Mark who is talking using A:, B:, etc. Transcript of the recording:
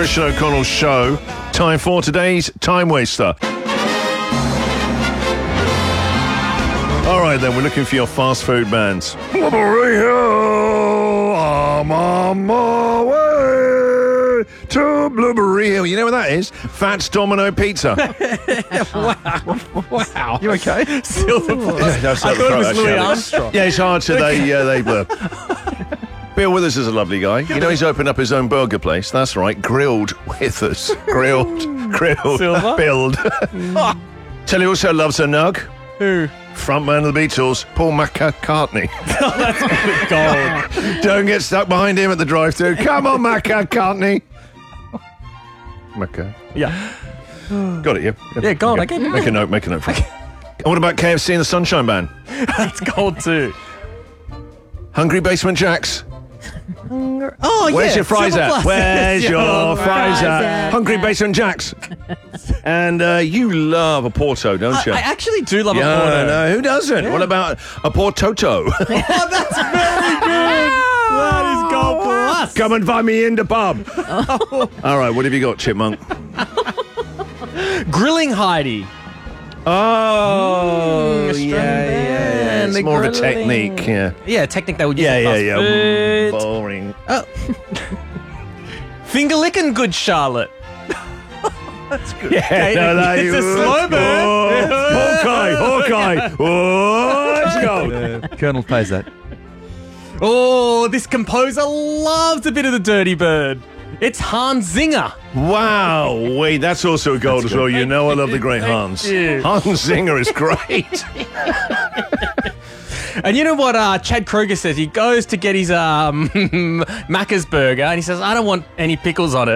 A: Christian O'Connell Show. Time for today's Time Waster. All right, then, we're looking for your fast food bands. Blubbery Hill, I'm on my way to Blubbery Hill. You know what that is? Fats Domino Pizza.
B: Wow.
C: You okay?
B: Silver
A: I
B: thought it was Louis Armstrong.
A: Yeah, it's hard to they blur. Bill Withers is a lovely guy. You know, he's opened up his own burger place. That's right, Grilled Withers. Grilled,
B: Silver?
A: build. Tell you also loves a nug.
B: Who?
A: Frontman of the Beatles, Paul McCartney.
B: Gold.
A: Don't get stuck behind him at the drive-thru. Come on, McCartney. Macca.
B: Yeah.
A: Got it, yeah?
B: Yeah, gold. I gave it.
A: Make a note for it. And what about KFC and the Sunshine Band?
B: That's gold too.
A: Hungry Basement Jacks.
B: Oh, yeah.
A: Where's your fries
B: Silver
A: at?
B: Plus.
A: Where's your fries
D: fries
A: at?
D: at?
A: Hungry Basement Jacks. And you love a Porto, don't you?
B: I actually do love a
A: yeah,
B: Porto.
A: no, who doesn't? What about a Portoto?
B: Oh, that's very good. That is gold plus.
A: Come and find me in the pub. All right, what have you got, Chipmunk?
B: Grilling Heidi.
A: Oh,
B: Australian
A: yeah. It's
B: band,
A: more of a
B: grilling.
A: technique, yeah.
B: Yeah, technique they would use
A: Yeah,
B: for
A: yeah,
B: fast
A: yeah.
B: food.
A: Boring.
B: Finger licking good Charlotte.
A: Yeah, no, no,
B: it's a slow burn.
A: Hawkeye. Oh, let's go.
C: Colonel pays that.
B: Oh, this composer loves a bit of the dirty bird. It's Hans Zimmer.
A: Wow, wait, that's also gold as well. You know I love the great Hans.
B: you.
A: Hans Zinger is great.
B: And you know what Chad Kroger says? He goes to get his Macca's burger and he says, I don't want any pickles on it.